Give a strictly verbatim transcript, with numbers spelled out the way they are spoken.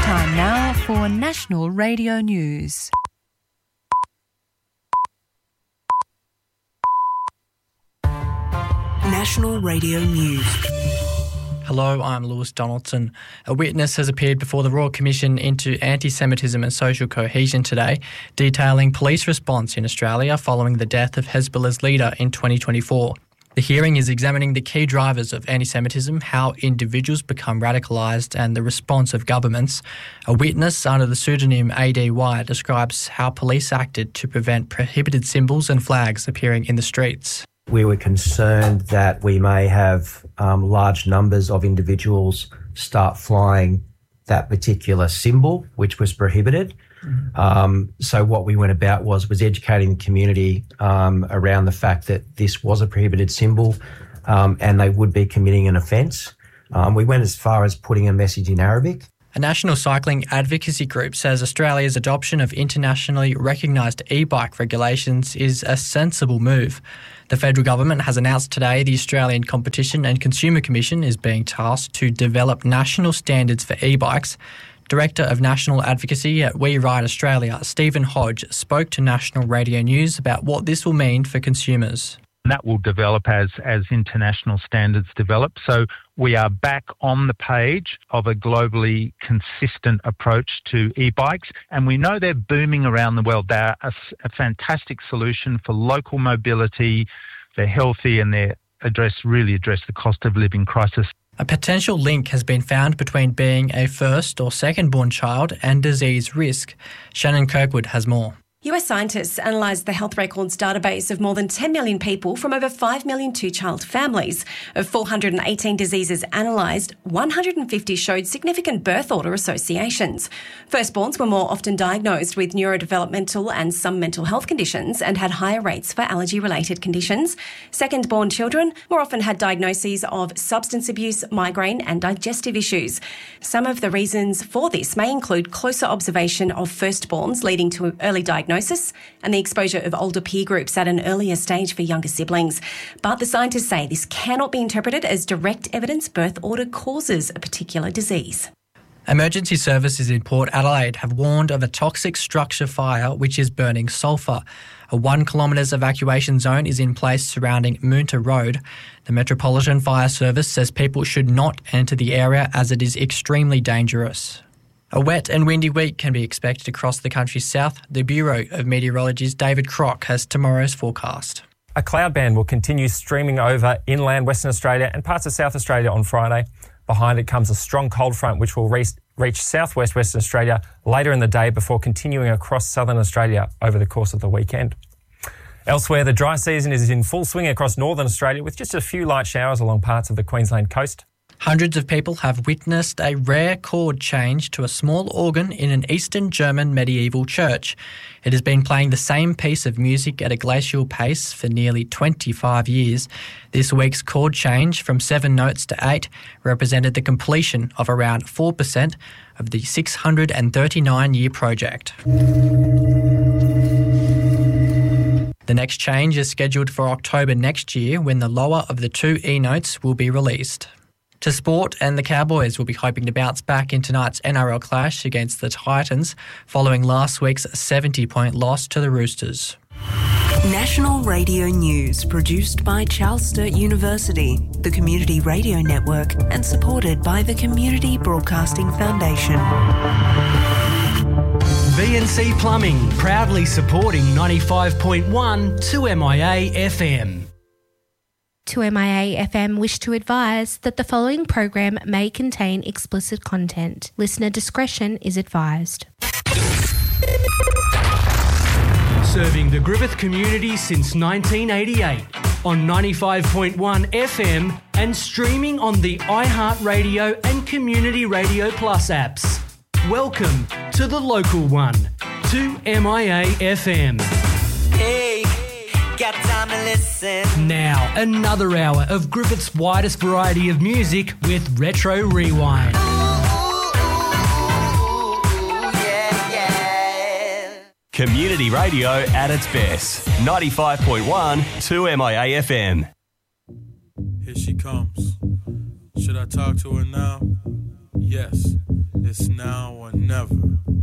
Time now for National Radio News. National Radio News. Hello, I'm Lewis Donaldson. A witness has appeared before the Royal Commission into Anti-Semitism and Social Cohesion today, detailing police response in Australia following the death of Hezbollah's leader in twenty twenty-four. The hearing is examining the key drivers of anti-Semitism, how individuals become radicalised and the response of governments. A witness under the pseudonym A D Y describes how police acted to prevent prohibited symbols and flags appearing in the streets. We were concerned that we may have um, large numbers of individuals start flying that particular symbol, which was prohibited. Mm-hmm. Um, so what we went about was was educating the community um, around the fact that this was a prohibited symbol um, and they would be committing an offence. Um, we went as far as putting a message in Arabic. A national cycling advocacy group says Australia's adoption of internationally recognised e-bike regulations is a sensible move. The federal government has announced today the Australian Competition and Consumer Commission is being tasked to develop national standards for e-bikes. Director of National Advocacy at We Ride Australia, Stephen Hodge, spoke to National Radio News about what this will mean for consumers. That will develop as, as international standards develop. So we are back on the page of a globally consistent approach to e-bikes, and we know they're booming around the world. They're a, a fantastic solution for local mobility. They're healthy and they address really address the cost of living crisis. A potential link has been found between being a first or second-born child and disease risk. Shannon Kirkwood has more. U S scientists analysed the health records database of more than ten million people from over five million two-child families. Of four hundred eighteen diseases analysed, one hundred fifty showed significant birth order associations. Firstborns were more often diagnosed with neurodevelopmental and some mental health conditions and had higher rates for allergy-related conditions. Second-born children more often had diagnoses of substance abuse, migraine and digestive issues. Some of the reasons for this may include closer observation of firstborns leading to early diagnosis and the exposure of older peer groups at an earlier stage for younger siblings. But the scientists say this cannot be interpreted as direct evidence birth order causes a particular disease. Emergency services in Port Adelaide have warned of a toxic structure fire which is burning sulphur. A one kilometres evacuation zone is in place surrounding Moonta Road. The Metropolitan Fire Service says people should not enter the area as it is extremely dangerous. A wet and windy week can be expected across the country's south. The Bureau of Meteorology's David Crock has tomorrow's forecast. A cloud band will continue streaming over inland Western Australia and parts of South Australia on Friday. Behind it comes a strong cold front which will reach, reach southwest Western Australia later in the day before continuing across southern Australia over the course of the weekend. Elsewhere, the dry season is in full swing across northern Australia with just a few light showers along parts of the Queensland coast. Hundreds of people have witnessed a rare chord change to a small organ in an Eastern German medieval church. It has been playing the same piece of music at a glacial pace for nearly twenty-five years. This week's chord change from seven notes to eight represented the completion of around four percent of the six hundred thirty-nine year project. The next change is scheduled for October next year when the lower of the two E notes will be released. To sport, and the Cowboys will be hoping to bounce back in tonight's N R L clash against the Titans following last week's seventy-point loss to the Roosters. National Radio News, produced by Charles Sturt University, the Community Radio Network, and supported by the Community Broadcasting Foundation. B and C Plumbing, proudly supporting ninety-five point one two M I A F M. two M I A F M wish to advise that the following program may contain explicit content. Listener discretion is advised. Serving the Griffith community since nineteen eighty-eight on ninety-five point one F M and streaming on the iHeartRadio and Community Radio Plus apps. Welcome to the local one, two M I A F M. Hey, got time to listen. Now, another hour of Griffith's widest variety of music with Retro Rewind. Community radio at its best. ninety-five point one, two M I A F M. Here she comes. Should I talk to her now? Yes. It's now or never.